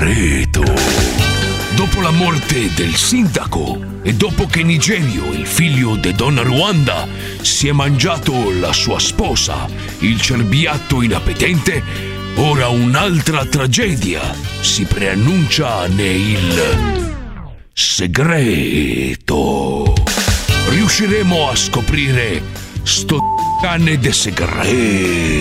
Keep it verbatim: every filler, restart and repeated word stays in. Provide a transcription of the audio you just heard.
segreto. Dopo la morte del sindaco e dopo che Nigerio, il figlio di Donna Ruanda, si è mangiato la sua sposa, il cerbiatto inappetente, ora un'altra tragedia si preannuncia nel segreto. Riusciremo a scoprire sto cane de segreto.